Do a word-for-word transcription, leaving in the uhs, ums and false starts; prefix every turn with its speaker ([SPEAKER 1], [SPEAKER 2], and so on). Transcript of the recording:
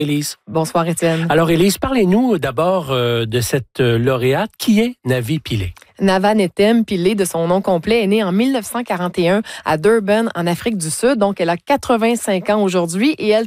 [SPEAKER 1] Élise.
[SPEAKER 2] Bonsoir, Étienne.
[SPEAKER 1] Alors, Élise, parlez-nous d'abord euh, de cette euh, lauréate. Qui est Navi Pillay?
[SPEAKER 2] Nava Netem Pillay, de son nom complet, est née en mille neuf cent quarante et un à Durban, en Afrique du Sud. Donc, elle a quatre-vingt-cinq ans aujourd'hui et elle